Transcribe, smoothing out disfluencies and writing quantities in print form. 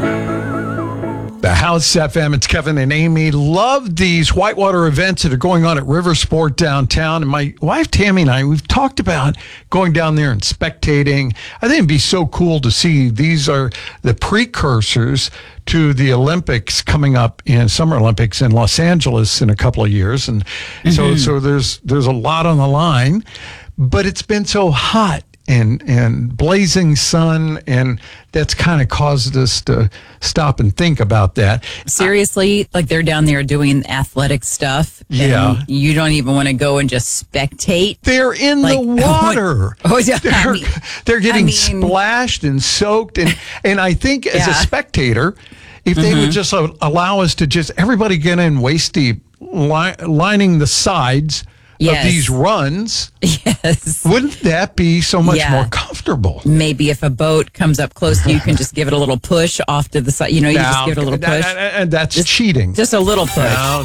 The House FM, it's Kevin and Amy. Love these whitewater events that are going on at Riversport downtown. And my wife, Tammy, and I, we've talked about going down there and spectating. I think it'd be so cool to see. These are the precursors to the Olympics coming up in Summer Olympics in Los Angeles in a couple of years. And so there's a lot on the line, but it's been so hot and blazing sun, and that's kind of caused us to stop and think about that. Seriously, like they're down there doing athletic stuff. Yeah. And you don't even want to go and just spectate. They're in the water. They're getting splashed and soaked. And I think as a spectator, if they would just allow us to just everybody get in waist deep, lining the sides of these runs, wouldn't that be so much more comfortable? Maybe if a boat comes up close to you, you can just give it a little push off to the side. You just give it a little push. And that's cheating. Just a little push.